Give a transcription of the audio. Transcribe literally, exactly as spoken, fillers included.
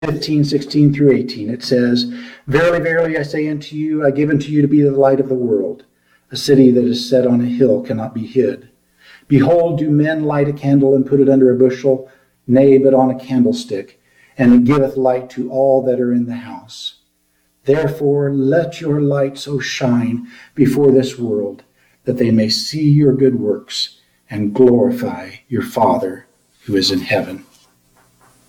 fifteen, sixteen through eighteen, it says, Verily, verily, I say unto you, I give unto you to be the light of the world. A city that is set on a hill cannot be hid. Behold, do men light a candle and put it under a bushel? Nay, but on a candlestick, and it giveth light to all that are in the house. Therefore, let your light so shine before this world, that they may see your good works and glorify your Father who is in heaven.